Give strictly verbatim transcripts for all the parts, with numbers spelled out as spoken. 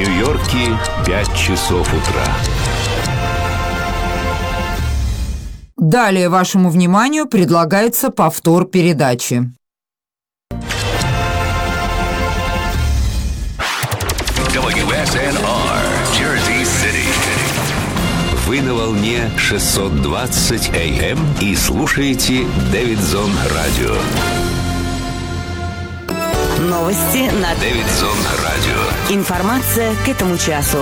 Нью-Йорке пять часов утра. Далее вашему вниманию предлагается повтор передачи. дабл ю эс эн ар, Jersey City. Вы на волне шестьсот двадцать эй эм и слушаете Дэвидсон Радио. Новости на Дэвидсон Радио. Информация к этому часу.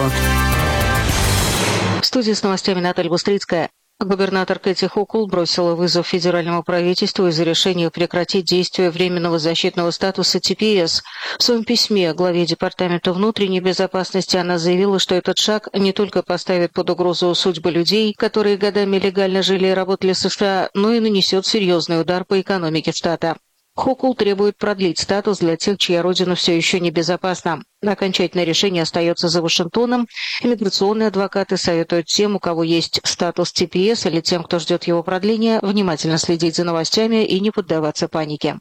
В студии с новостями Наталья Бустрицкая. Губернатор Кэти Хокул бросила вызов федеральному правительству из-за решения прекратить действие временного защитного статуса Ти Пи Эс. В своем письме главе Департамента внутренней безопасности она заявила, что этот шаг не только поставит под угрозу судьбы людей, которые годами легально жили и работали в США, но и нанесет серьезный удар по экономике штата. Хокул требует продлить статус для тех, чья родина все еще небезопасна. Окончательное решение остается за Вашингтоном. Иммиграционные адвокаты советуют тем, у кого есть статус Ти Пи Эс, или тем, кто ждет его продления, внимательно следить за новостями и не поддаваться панике.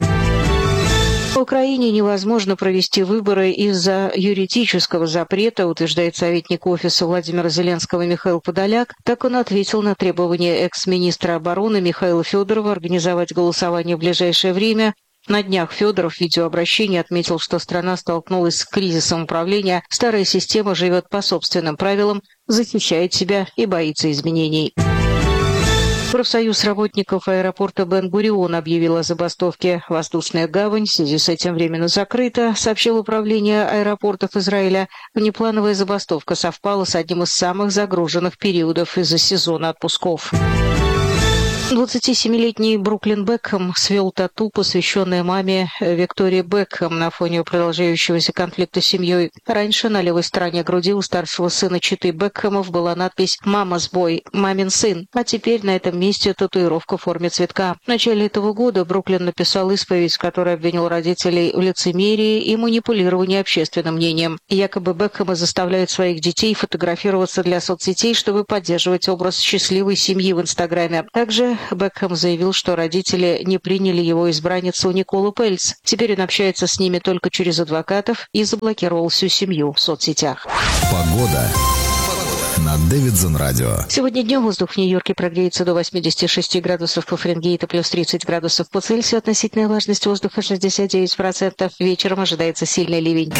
В Украине невозможно провести выборы из-за юридического запрета, утверждает советник офиса Владимира Зеленского Михаил Подоляк. Так он ответил на требование экс-министра обороны Михаила Федорова организовать голосование в ближайшее время. На днях Федоров в видеообращении отметил, что страна столкнулась с кризисом управления, старая система живет по собственным правилам, защищает себя и боится изменений. Профсоюз работников аэропорта Бен-Гурион объявил о забастовке. Воздушная гавань в связи с этим временно закрыта, сообщило управление аэропортов Израиля. Внеплановая забастовка совпала с одним из самых загруженных периодов из-за сезона отпусков. двадцатисемилетний Бруклин Бекхэм свел тату, посвященное маме Виктории Бекхэм на фоне продолжающегося конфликта с семьей. Раньше на левой стороне груди у старшего сына четы Бекхэмов была надпись «Мама's Boy» – «Мамин сын», а теперь на этом месте татуировка в форме цветка. В начале этого года Бруклин написал исповедь, в которой обвинил родителей в лицемерии и манипулировании общественным мнением. Якобы Бекхэмы заставляют своих детей фотографироваться для соцсетей, чтобы поддерживать образ счастливой семьи в Инстаграме. Также Бекхэм заявил, что родители не приняли его избранницу Николу Пельц. Теперь он общается с ними только через адвокатов и заблокировал всю семью в соцсетях. Погода на Дэвидсон Радио. Сегодня днем воздух в Нью-Йорке прогреется до восьмидесяти шести градусов по Фаренгейту, плюс тридцать градусов по Цельсию. Относительная влажность воздуха шестьдесят девять процентов. Вечером ожидается сильный ливень.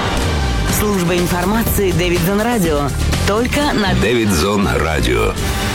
Служба информации Дэвидсон Радио. Только на Дэвидсон Радио.